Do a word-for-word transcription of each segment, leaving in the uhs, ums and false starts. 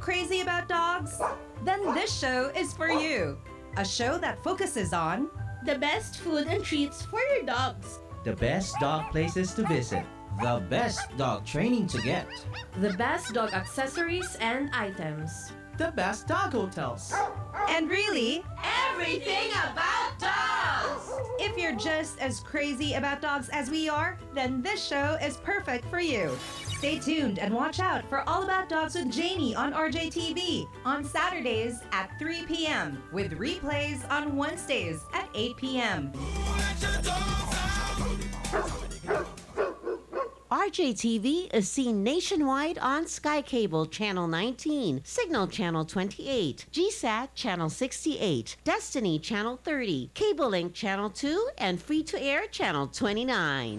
crazy about dogs? Then this show is for you. A show that focuses on the best food and treats for your dogs, the best dog places to visit, the best dog training to get, the best dog accessories and items, the best dog hotels, and really, everything about dogs! If you're just as crazy about dogs as we are, then this show is perfect for you. Stay tuned and watch out for All About Dogs with Jamie on R J T V on Saturdays at three p.m. with replays on Wednesdays at eight p.m. R J T V is seen nationwide on Sky Cable Channel nineteen, Signal Channel twenty-eight, G SAT Channel sixty-eight, Destiny Channel thirty, Cable Link Channel two, and Free-to-Air Channel twenty-nine.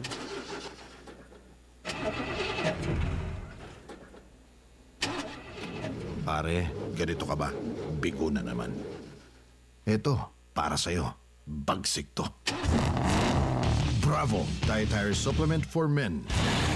Pare, ganito ka ba? Bigo na naman. Eto, para sa'yo. Bagsik to. Bravo! Dietary Supplement for Men.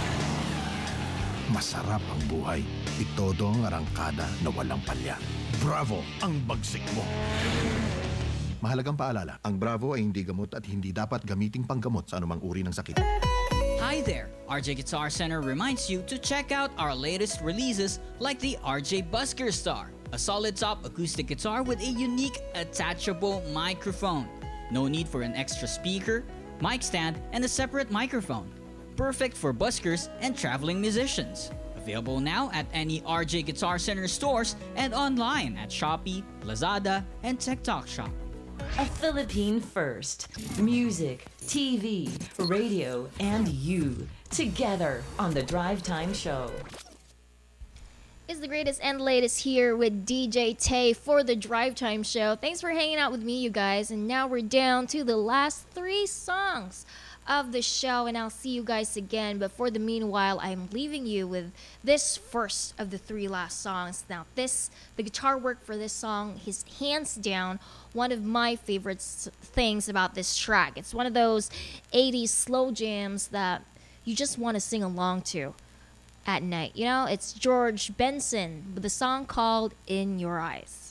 Masarap ang buhay. Itodo ang arangkada na walang palya. Bravo! Ang bagsik mo. Mahalagang paalala, ang Bravo ay hindi gamot at hindi dapat gamiting panggamot sa anumang uri ng sakit. Hi there! R J Guitar Center reminds you to check out our latest releases like the R J Busker Star, a solid top acoustic guitar with a unique attachable microphone. No need for an extra speaker, mic stand, and a separate microphone. Perfect for buskers and traveling musicians. Available now at any R J Guitar Center stores and online at Shopee, Lazada, and TikTok Shop. A Philippine first. Music, T V, radio, and you. Together on the Drive Time Show. It's the greatest and latest here with D J Tay for the Drive Time Show. Thanks for hanging out with me, you guys. And now we're down to the last three songs of the show, and I'll see you guys again. But for the meanwhile, I'm leaving you with this first of the three last songs. Now, this, the guitar work for this song is hands down one of my favorite s- things about this track. It's one of those eighties slow jams that you just want to sing along to at night. You know, it's George Benson with a song called In Your Eyes.